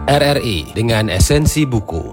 RRI dengan esensi buku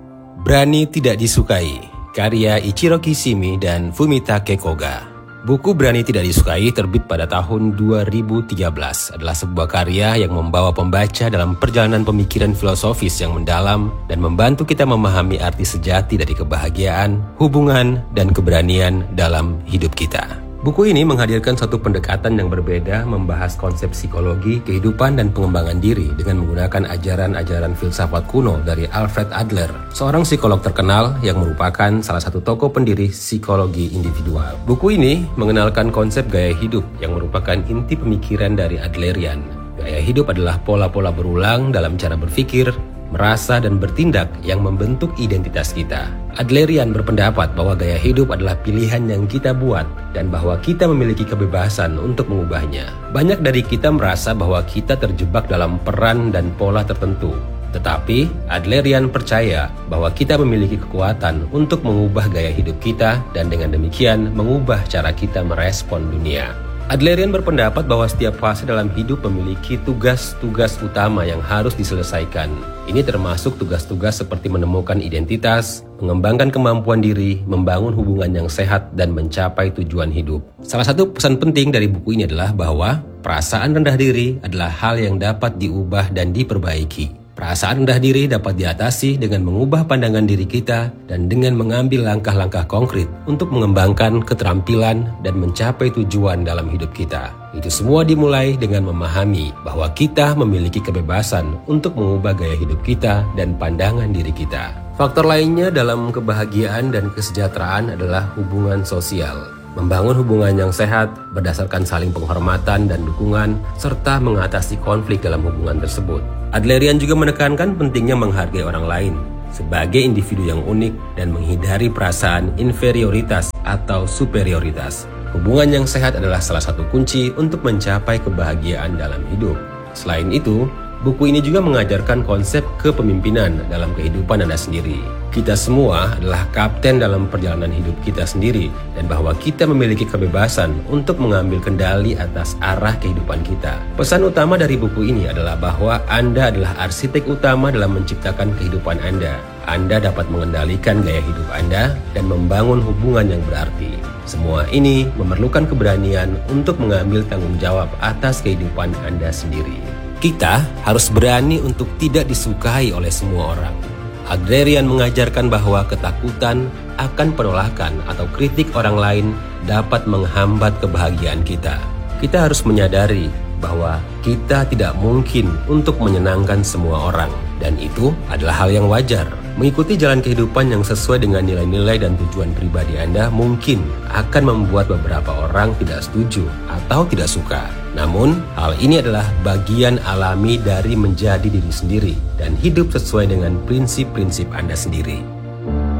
Berani Tidak Disukai, karya Ichiro Kishimi dan Fumitake Koga. Buku Berani Tidak Disukai terbit pada tahun 2013 adalah sebuah karya yang membawa pembaca dalam perjalanan pemikiran filosofis yang mendalam dan membantu kita memahami arti sejati dari kebahagiaan, hubungan, dan keberanian dalam hidup kita. Buku ini menghadirkan satu pendekatan yang berbeda, membahas konsep psikologi, kehidupan, dan pengembangan diri dengan menggunakan ajaran-ajaran filsafat kuno dari Alfred Adler, seorang psikolog terkenal yang merupakan salah satu tokoh pendiri psikologi individual. Buku ini mengenalkan konsep gaya hidup yang merupakan inti pemikiran dari Adlerian. Gaya hidup adalah pola-pola berulang dalam cara berpikir, merasa, dan bertindak yang membentuk identitas kita. Adlerian berpendapat bahwa gaya hidup adalah pilihan yang kita buat dan bahwa kita memiliki kebebasan untuk mengubahnya. Banyak dari kita merasa bahwa kita terjebak dalam peran dan pola tertentu. Tetapi Adlerian percaya bahwa kita memiliki kekuatan untuk mengubah gaya hidup kita dan dengan demikian mengubah cara kita merespon dunia. Adlerian berpendapat bahwa setiap fase dalam hidup memiliki tugas-tugas utama yang harus diselesaikan. Ini termasuk tugas-tugas seperti menemukan identitas, mengembangkan kemampuan diri, membangun hubungan yang sehat, dan mencapai tujuan hidup. Salah satu pesan penting dari buku ini adalah bahwa perasaan rendah diri adalah hal yang dapat diubah dan diperbaiki. Perasaan rendah diri dapat diatasi dengan mengubah pandangan diri kita dan dengan mengambil langkah-langkah konkret untuk mengembangkan keterampilan dan mencapai tujuan dalam hidup kita. Itu semua dimulai dengan memahami bahwa kita memiliki kebebasan untuk mengubah gaya hidup kita dan pandangan diri kita. Faktor lainnya dalam kebahagiaan dan kesejahteraan adalah hubungan sosial. Membangun hubungan yang sehat berdasarkan saling penghormatan dan dukungan, serta mengatasi konflik dalam hubungan tersebut. Adlerian juga menekankan pentingnya menghargai orang lain sebagai individu yang unik dan menghindari perasaan inferioritas atau superioritas. Hubungan yang sehat adalah salah satu kunci untuk mencapai kebahagiaan dalam hidup. Selain itu, buku ini juga mengajarkan konsep kepemimpinan dalam kehidupan Anda sendiri. Kita semua adalah kapten dalam perjalanan hidup kita sendiri dan bahwa kita memiliki kebebasan untuk mengambil kendali atas arah kehidupan kita. Pesan utama dari buku ini adalah bahwa Anda adalah arsitek utama dalam menciptakan kehidupan Anda. Anda dapat mengendalikan gaya hidup Anda dan membangun hubungan yang berarti. Semua ini memerlukan keberanian untuk mengambil tanggung jawab atas kehidupan Anda sendiri. Kita harus berani untuk tidak disukai oleh semua orang. Adlerian mengajarkan bahwa ketakutan akan penolakan atau kritik orang lain dapat menghambat kebahagiaan kita. Kita harus menyadari bahwa kita tidak mungkin untuk menyenangkan semua orang, dan itu adalah hal yang wajar. Mengikuti jalan kehidupan yang sesuai dengan nilai-nilai dan tujuan pribadi Anda mungkin akan membuat beberapa orang tidak setuju atau tidak suka. Namun, hal ini adalah bagian alami dari menjadi diri sendiri dan hidup sesuai dengan prinsip-prinsip Anda sendiri.